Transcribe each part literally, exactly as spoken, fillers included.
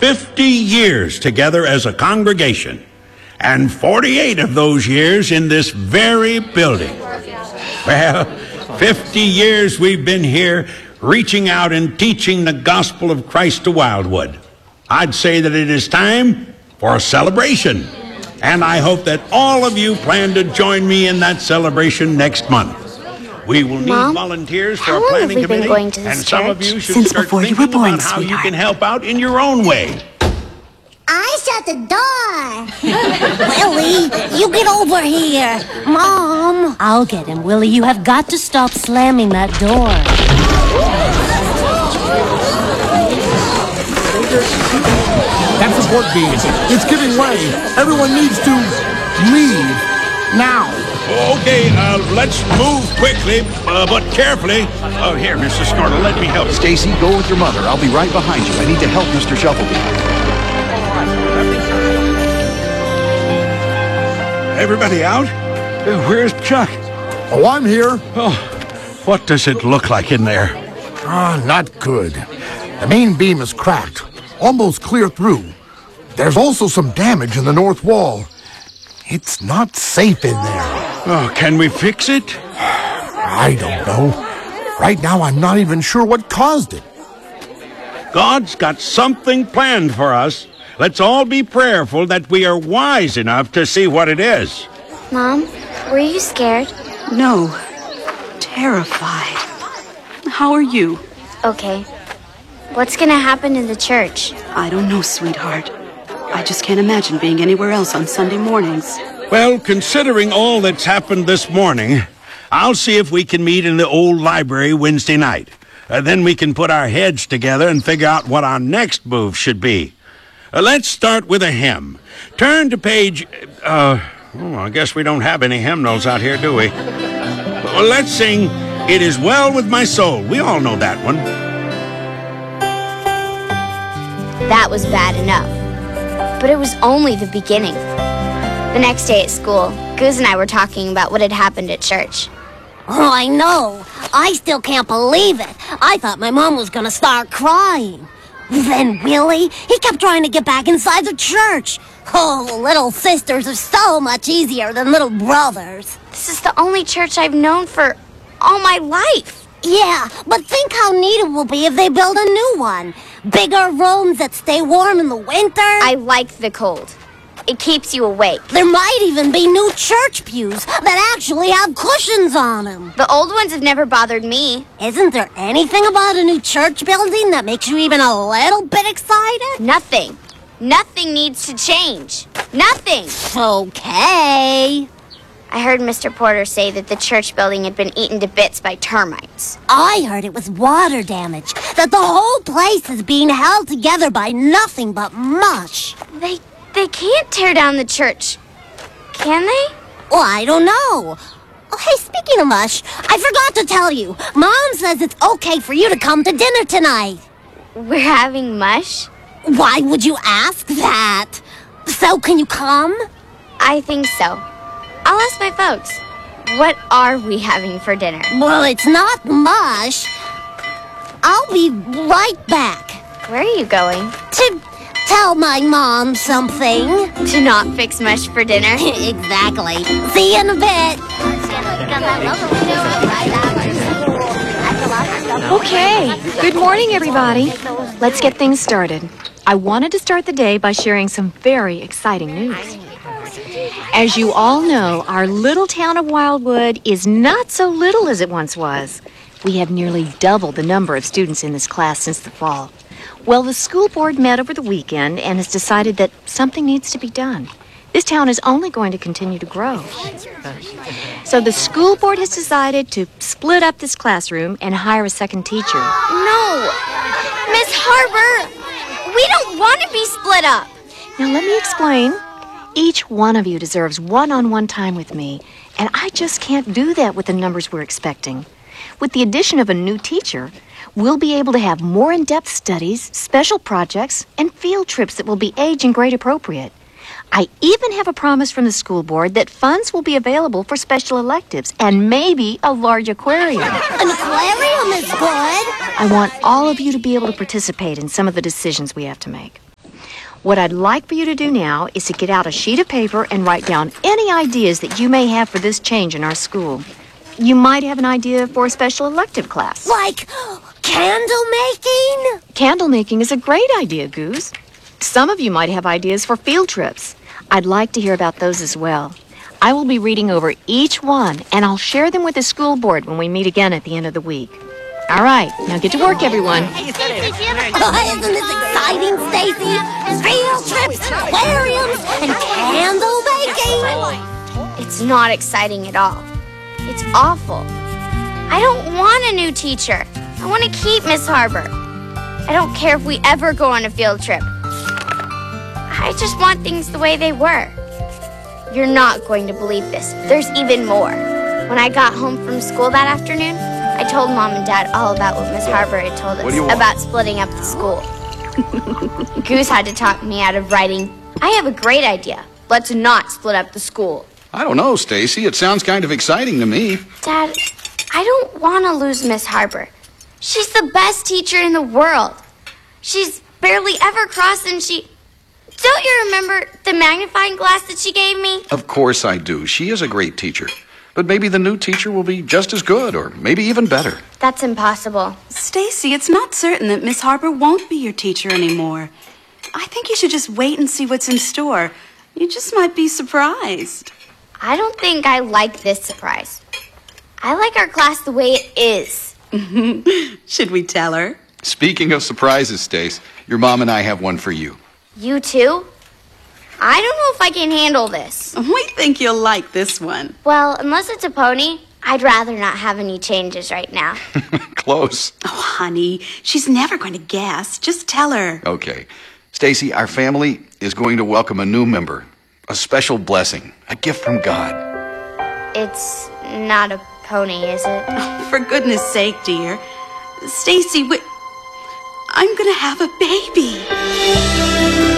fifty years together as a congregation, and forty-eight of those years in this very building. Well, fifty years we've been here reaching out and teaching the gospel of Christ to Wildwood. I'd say that it is time for a celebration, and I hope that all of you plan to join me in that celebration next month. We will need Mom, volunteers for how a long planning have we been committee, going to this and some of church? you should Since start before you thinking were born, about how you sweetheart. can help out in your own way. I shut the door. Willie, you get over here. Mom. I'll get him, Willie. You have got to stop slamming that door. That support beam, it's giving way. Everyone needs to leave now. Okay, uh, let's move quickly, uh, but carefully. Oh, here, Mister Snortle, let me help you. Stacy, go with your mother. I'll be right behind you. I need to help Mister Shufflebee. Everybody out? Uh, Where's Chuck? Oh, I'm here. Oh, what does it look like in there? Ah, not good. The main beam is cracked, almost clear through. There's also some damage in the north wall. It's not safe in there. Oh, can we fix it? I don't know. Right now, I'm not even sure what caused it. God's got something planned for us. Let's all be prayerful that we are wise enough to see what it is. Mom, were you scared? No. Terrified. How are you? Okay. What's gonna happen in the church? I don't know, sweetheart. I just can't imagine being anywhere else on Sunday mornings. Well, considering all that's happened this morning, I'll see if we can meet in the old library Wednesday night. Uh, then we can put our heads together and figure out what our next move should be. Uh, let's start with a hymn. Turn to page... Uh, oh, I guess we don't have any hymnals out here, do we? Well, let's sing It Is Well With My Soul. We all know that one. That was bad enough. But it was only the beginning. The next day at school, Goose and I were talking about what had happened at church. Oh, I know. I still can't believe it. I thought my mom was gonna start crying. Then Willie, he kept trying to get back inside the church. Oh, little sisters are so much easier than little brothers. This is the only church I've known for all my life. Yeah, but think how neat it will be if they build a new one. Bigger rooms that stay warm in the winter. I like the cold. It keeps you awake. There might even be new church pews that actually have cushions on them. The old ones have never bothered me. Isn't there anything about a new church building that makes you even a little bit excited? Nothing. Nothing needs to change. Nothing. Okay. I heard Mister Porter say that the church building had been eaten to bits by termites. I heard it was water damage, that the whole place is being held together by nothing but mush. They they can't tear down the church, can they? Well, I don't know. Oh, hey, speaking of mush, I forgot to tell you. Mom says it's okay for you to come to dinner tonight. We're having mush? Why would you ask that? So can you come? I think so. I'll ask my folks. What are we having for dinner? Well, it's not mush. I'll be right back. Where are you going? To tell my mom something. To not fix mush for dinner? Exactly. See you in a bit. Okay, good morning, everybody. Let's get things started. I wanted to start the day by sharing some very exciting news. As you all know, our little town of Wildwood is not so little as it once was. We have nearly doubled the number of students in this class since the fall. Well, the school board met over the weekend and has decided that something needs to be done. This town is only going to continue to grow. So the school board has decided to split up this classroom and hire a second teacher. No! Miss Harper! We don't want to be split up! Now, let me explain. Each one of you deserves one-on-one time with me, and I just can't do that with the numbers we're expecting. With the addition of a new teacher, we'll be able to have more in-depth studies, special projects, and field trips that will be age and grade appropriate. I even have a promise from the school board that funds will be available for special electives and maybe a large aquarium. An aquarium is good. I want all of you to be able to participate in some of the decisions we have to make. What I'd like for you to do now is to get out a sheet of paper and write down any ideas that you may have for this change in our school. You might have an idea for a special elective class. Like candle making? Candle making is a great idea, Goose. Some of you might have ideas for field trips. I'd like to hear about those as well. I will be reading over each one, and I'll share them with the school board when we meet again at the end of the week. All right, now get to work, everyone. Oh, isn't this exciting, Stacy? Field trips, aquariums, and candle making? It's not exciting at all. It's awful. I don't want a new teacher. I want to keep Miss Harbor. I don't care if we ever go on a field trip. I just want things the way they were. You're not going to believe this. There's even more. When I got home from school that afternoon, I told Mom and Dad all about what Miss Harbor had told us about splitting up the school. Goose had to talk me out of writing, I have a great idea. Let's not split up the school. I don't know, Stacy. It sounds kind of exciting to me. Dad, I don't want to lose Miss Harbor. She's the best teacher in the world. She's barely ever crossed and she... Don't you remember the magnifying glass that she gave me? Of course I do. She is a great teacher. But maybe the new teacher will be just as good, or maybe even better. That's impossible. Stacy, it's not certain that Miss Harbor won't be your teacher anymore. I think you should just wait and see what's in store. You just might be surprised. I don't think I like this surprise. I like our class the way it is. Should we tell her? Speaking of surprises, Stace, your mom and I have one for you. You too? I don't know if I can handle this. We think you'll like this one. Well, unless it's a pony, I'd rather not have any changes right now. Close. Oh, honey, she's never going to guess. Just tell her. Okay. Stacy, our family is going to welcome a new member. A special blessing. A gift from God. It's not a pony, is it? Oh, for goodness sake, dear. Stacy, we... I'm going to have a baby.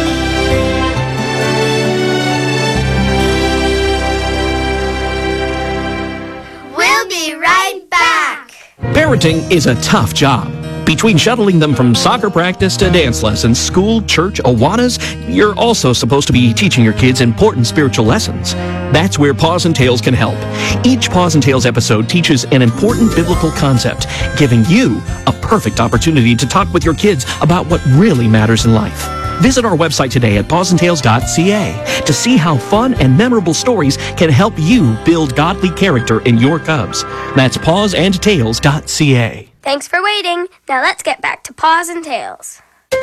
We'll be right back. Parenting is a tough job. Between shuttling them from soccer practice to dance lessons, school, church, Awanas, you're also supposed to be teaching your kids important spiritual lessons. That's where Paws and Tales can help. Each Paws and Tales episode teaches an important biblical concept, giving you a perfect opportunity to talk with your kids about what really matters in life. Visit our website today at paws and tales dot c a to see how fun and memorable stories can help you build godly character in your cubs. That's paws and tales dot c a. Thanks for waiting. Now let's get back to Paws and Tales.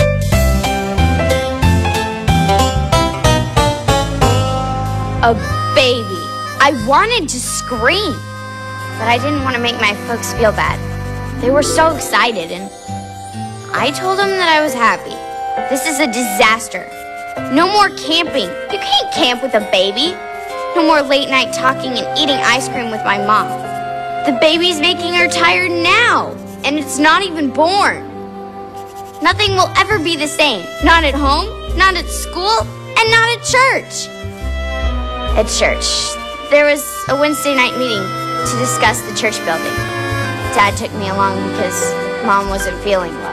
A baby. I wanted to scream, but I didn't want to make my folks feel bad. They were so excited, and I told them that I was happy. This is a disaster. No more camping. You can't camp with a baby. No more late night talking and eating ice cream with my mom. The baby's making her tired now, and it's not even born. Nothing will ever be the same. Not at home, not at school, and not at church. At church, there was a Wednesday night meeting to discuss the church building. Dad took me along because Mom wasn't feeling well.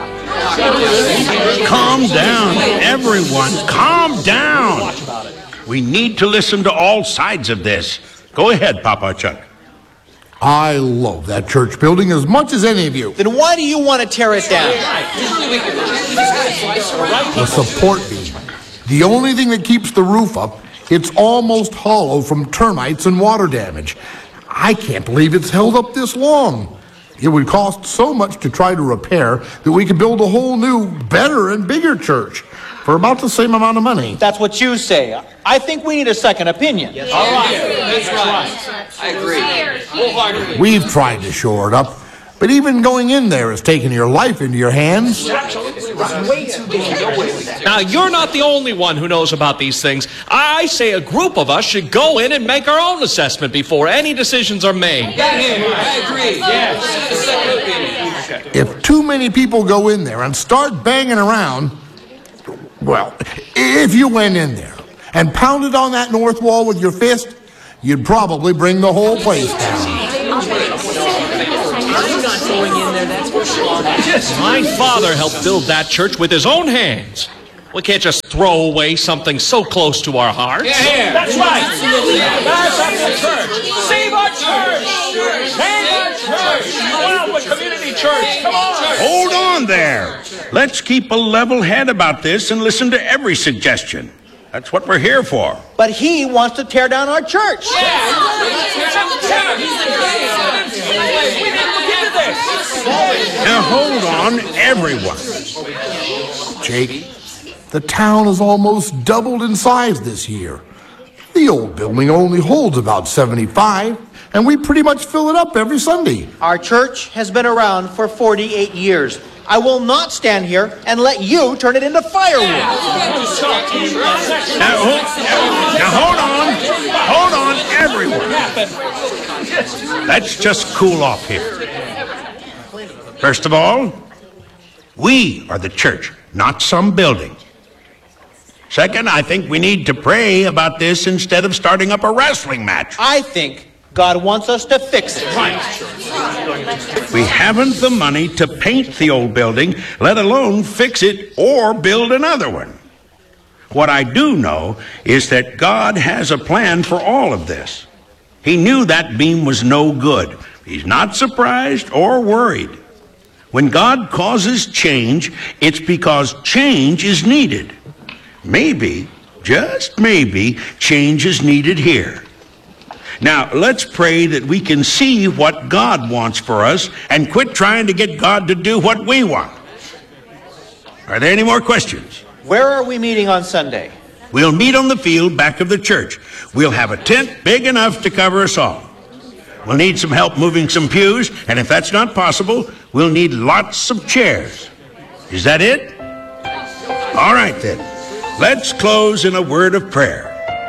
Calm down, everyone. Calm down. We need to listen to all sides of this. Go ahead, Papa Chuck. I love that church building as much as any of you. Then why do you want to tear it down? A support beam. The only thing that keeps the roof up, it's almost hollow from termites and water damage. I can't believe it's held up this long. It would cost so much to try to repair that we could build a whole new, better and bigger church for about the same amount of money. That's what you say. I think we need a second opinion. Yes, all right. That's right. I agree. We've tried to shore it up, but even going in there is taking your life into your hands. Now, you're not the only one who knows about these things. I say a group of us should go in and make our own assessment before any decisions are made. I agree. Yes. If too many people go in there and start banging around, well, if you went in there and pounded on that north wall with your fist, you'd probably bring the whole place down. My father helped build that church with his own hands. We can't just throw away something so close to our hearts. Yeah, that's right. That's our church. Save our church. Save our church. Wildwood Community Church. Come on. Hold on there. Let's keep a level head about this and listen to every suggestion. That's what we're here for. But he wants to tear down our church. Now hold on, everyone. Jake, the town has almost doubled in size this year. The old building only holds about seventy-five, and we pretty much fill it up every Sunday. Our church has been around for forty-eight years. I will not stand here and let you turn it into firewood. Now, hold, now hold on. Hold on, everyone. Let's just cool off here. First of all, we are the church, not some building. Second, I think we need to pray about this instead of starting up a wrestling match. I think God wants us to fix it. We haven't the money to paint the old building, let alone fix it or build another one. What I do know is that God has a plan for all of this. He knew that beam was no good. He's not surprised or worried. When God causes change, it's because change is needed. Maybe, just maybe, change is needed here. Now, let's pray that we can see what God wants for us and quit trying to get God to do what we want. Are there any more questions? Where are we meeting on Sunday? We'll meet on the field back of the church. We'll have a tent big enough to cover us all. We'll need some help moving some pews, and if that's not possible, we'll need lots of chairs. Is that it? All right, then. Let's close in a word of prayer.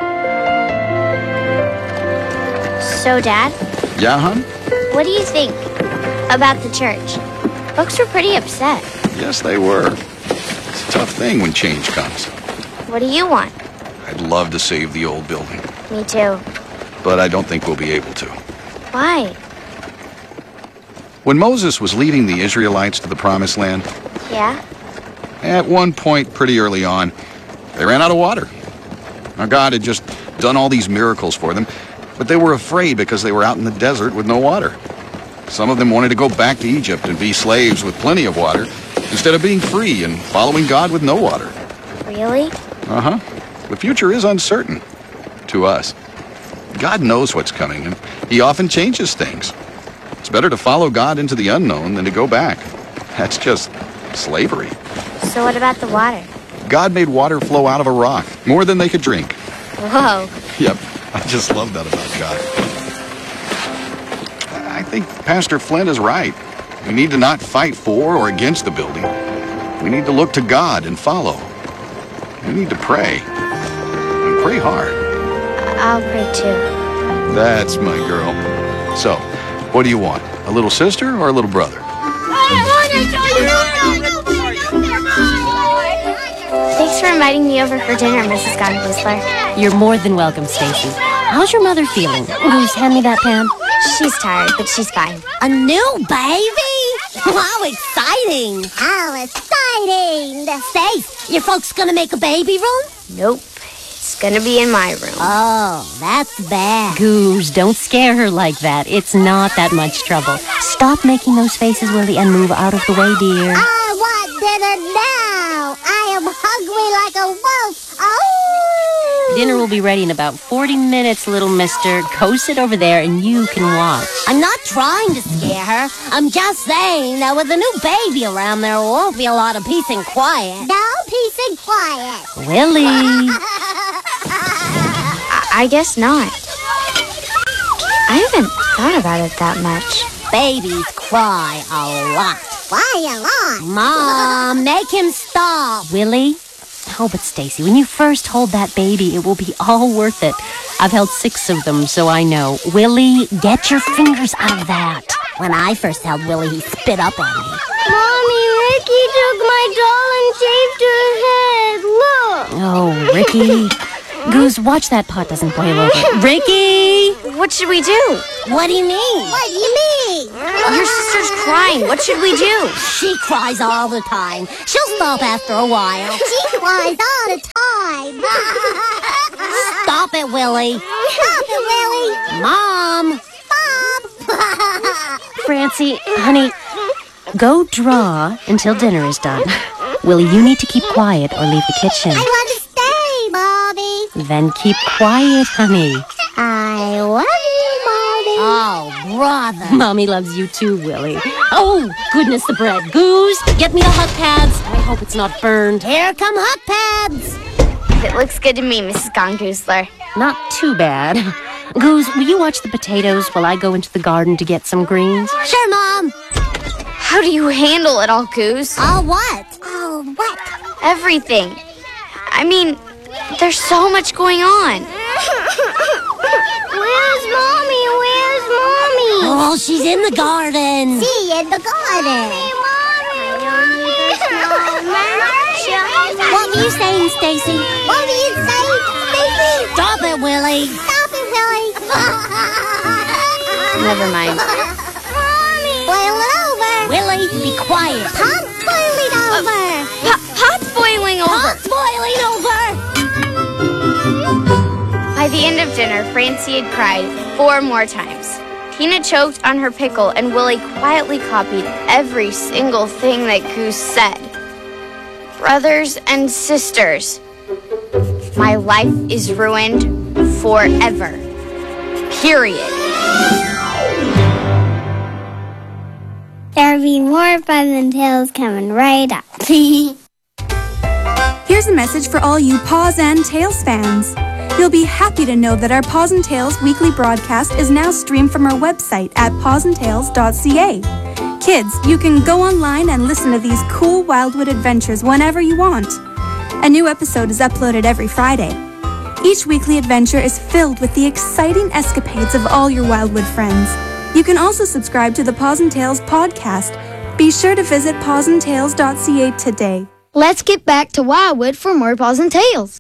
So, Dad, Yeah, hon? what do you think about the church? Folks were pretty upset. Yes, they were. It's a tough thing when change comes. What do you want? I'd love to save the old building, Me too. but I don't think we'll be able to. Why? When Moses was leading the Israelites to the Promised Land, Yeah? at one point pretty early on, they ran out of water. Now, God had just done all these miracles for them, but they were afraid because they were out in the desert with no water. Some of them wanted to go back to Egypt and be slaves with plenty of water, instead of being free and following God with no water. Really? Uh-huh. The future is uncertain to us. God knows what's coming, and he often changes things. It's better to follow God into the unknown than to go back. That's just slavery. So what about the water? God made water flow out of a rock, more than they could drink. Whoa. Yep, I just love that about God. I think Pastor Flint is right. We need to not fight for or against the building. We need to look to God and follow. We need to pray. And pray hard. I'll pray too. That's my girl. So, what do you want? A little sister or a little brother? Thanks for inviting me over for dinner, Missus Gunn-Whistler. You're more than welcome, Stacy. How's your mother feeling? Goose, hand me that pan. She's tired, but she's fine. A new baby? How exciting! How exciting! Stace, your folks gonna make a baby room? Nope. It's gonna be in my room. Oh, that's bad. Goose, don't scare her like that. It's not that much trouble. Stop making those faces, Willie, and move out of the way, dear. I want dinner now! I am hungry like a wolf! Oh! Dinner will be ready in about forty minutes, little mister. Go sit over there and you can watch. I'm not trying to scare her. I'm just saying that with a new baby around, there won't be a lot of peace and quiet. No peace and quiet. Willie. I, I guess not. I haven't thought about it that much. Babies cry a lot. Why a lot? Mom, make him stop. Willie? Oh, but Stacy, when you first hold that baby, it will be all worth it. I've held six of them, so I know. Willie, get your fingers out of that. When I first held Willie, he spit up on me. Mommy, Ricky took my doll and shaved her head. Look. Oh, Ricky. Goose, watch that pot doesn't boil over. Ricky! what should we do? What do you mean? What do you mean? Your sister's crying. What should we do? She cries all the time. She'll stop after a while. She cries all the time. Stop it, Willie. Stop it, Willie. Mom. Mom. Francie, honey, go draw until dinner is done. Willie, you need to keep quiet or leave the kitchen. I want to stay, Mommy. Then keep quiet, honey. I love you, Mommy. Oh, brother. Mommy loves you too, Willie. Oh, goodness, the bread. Goose, get me the hot pads. I hope it's not burned. Here come hot pads. It looks good to me, Missus Gongoozler. Not too bad. Goose, will you watch the potatoes while I go into the garden to get some greens? Sure, Mom. How do you handle it all, Goose? All what? All what? Everything. I mean, there's so much going on. Where's Mommy? Where's Mommy? Oh, she's in the garden. See, in the garden. Mommy, Mommy, What were you saying, Stacy? What were you saying, Stacy? Stop it, Willie. Stop it, Willie. Never mind. Mommy. Boil it over. Willie, be quiet. Pop's boiling over. Uh, Pot's boiling over. Pop's boiling over. By the end of dinner, Francie had cried four more times. Tina choked on her pickle, and Willie quietly copied every single thing that Goose said. Brothers and sisters, my life is ruined forever. Period. There'll be more fun and tales coming right up. Here's a message for all you Paws and Tails fans. You'll be happy to know that our Paws and Tails weekly broadcast is now streamed from our website at paws and tails dot c a. Kids, you can go online and listen to these cool Wildwood adventures whenever you want. A new episode is uploaded every Friday. Each weekly adventure is filled with the exciting escapades of all your Wildwood friends. You can also subscribe to the Paws and Tails podcast. Be sure to visit paws and tails dot c a today. Let's get back to Wildwood for more Paws and Tails.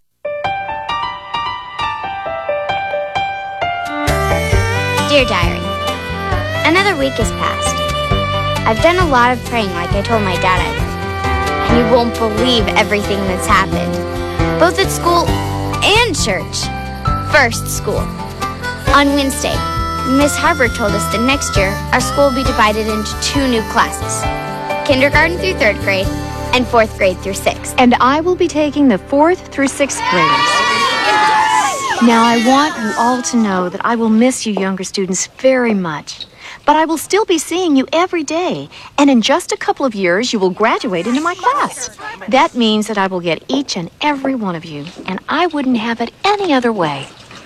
Dear Diary, another week has passed. I've done a lot of praying like I told my dad I would. And you won't believe everything that's happened, both at school and church. First, school. On Wednesday, Miss Harper told us that next year our school will be divided into two new classes, kindergarten through third grade and fourth grade through sixth. And I will be taking the fourth through sixth graders. Now, I want you all to know that I will miss you younger students very much. But I will still be seeing you every day. And in just a couple of years, you will graduate into my class. That means that I will get each and every one of you. And I wouldn't have it any other way.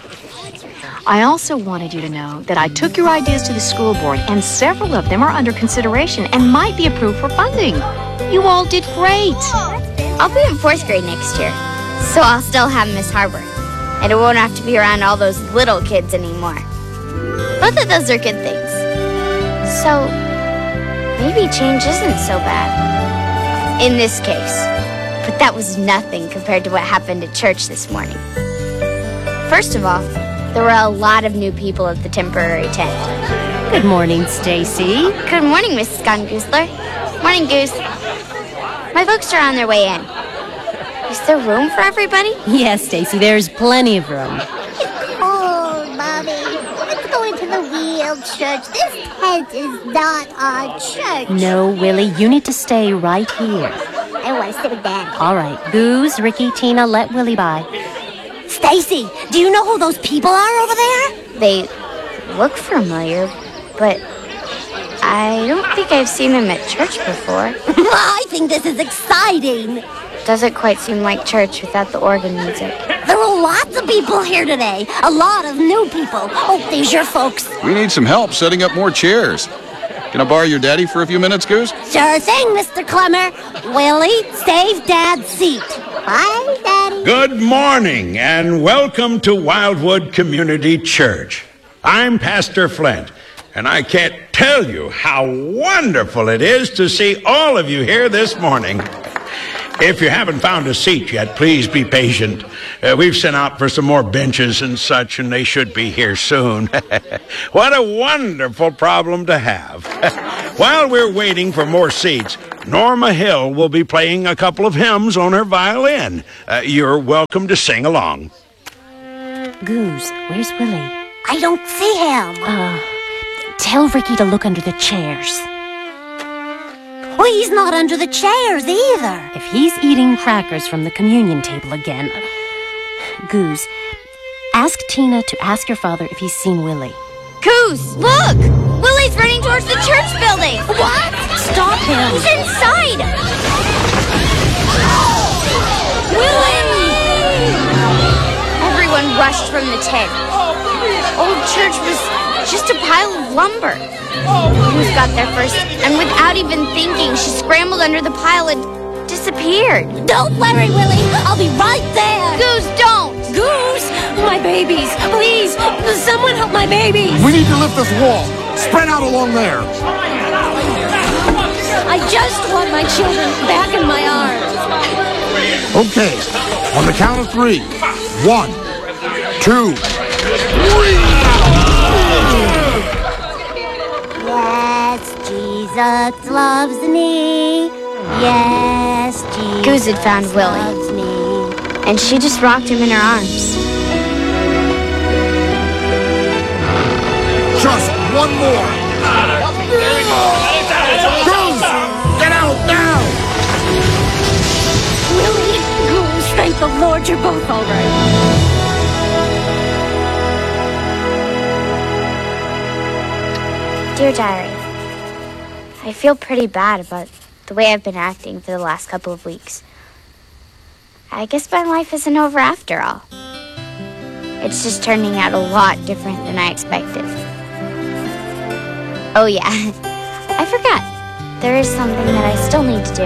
I also wanted you to know that I took your ideas to the school board, and several of them are under consideration and might be approved for funding. You all did great. I'll be in fourth grade next year, so I'll still have Miss Harper. And I won't have to be around all those little kids anymore. Both of those are good things. So, maybe change isn't so bad. In this case. But that was nothing compared to what happened at church this morning. First of all, there were a lot of new people at the temporary tent. Good morning, Stacy. Good morning, Missus Gongoozler. Morning, Goose. My folks are on their way in. Is there room for everybody? Yes, Stacy, there's plenty of room. It's cold, Mommy. Let's go into the real church. This tent is not our church. No, Willie, you need to stay right here. I want to sit with Dad. All right, Goose, Ricky, Tina, let Willie by. Stacy, do you know who those people are over there? They look familiar, but I don't think I've seen them at church before. I think this is exciting. Doesn't quite seem like church without the organ music. There are lots of people here today. A lot of new people. Oh, these your folks. We need some help setting up more chairs. Can I borrow your daddy for a few minutes, Goose? Sure thing, Mister Clemmer. Willie, save Dad's seat. Bye, Daddy. Good morning and welcome to Wildwood Community Church. I'm Pastor Flint, and I can't tell you how wonderful it is to see all of you here this morning. If you haven't found a seat yet, please be patient. Uh, we've sent out for some more benches and such, and they should be here soon. What a wonderful problem to have. While we're waiting for more seats, Norma Hill will be playing a couple of hymns on her violin. Uh, you're welcome to sing along. Goose, where's Willie? I don't see him. Uh, tell Ricky to look under the chairs. Well, he's not under the chairs either. If he's eating crackers from the communion table again... Goose, ask Tina to ask your father if he's seen Willie. Goose, look! Willie's running towards the church building. What? Stop him. He's inside. Willie! Everyone rushed from the tent. Old church was just a pile of lumber. Goose got there first, and without even thinking, she scrambled under the pile and disappeared. Don't worry, Willie. I'll be right there. Goose, don't! Goose! My babies! Please! Someone help my babies! We need to lift this wall. Spread out along there. I just want my children back in my arms. Okay, on the count of three. One, two, three. Yes, Jesus loves me. Yes, Jesus Goose had found Willie, loves me. and she just rocked him in her arms. Just one more. Goose, get out now. Willie, Goose, thank the Lord you're both all right. Dear Diary, I feel pretty bad about the way I've been acting for the last couple of weeks. I guess my life isn't over after all. It's just turning out a lot different than I expected. Oh yeah, I forgot. There is something that I still need to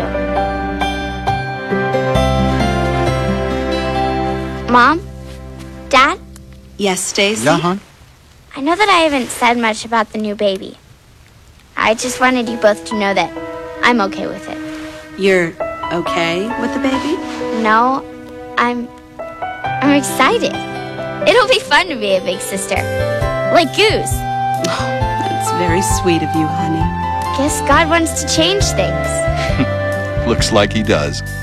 do. Mom? Dad? Yes, Stacy? Yeah, hon? I know that I haven't said much about the new baby. I just wanted you both to know that I'm okay with it. You're okay with the baby? No, I'm... I'm excited. It'll be fun to be a big sister. Like Goose. That's very sweet of you, honey. Guess God wants to change things. Looks like he does.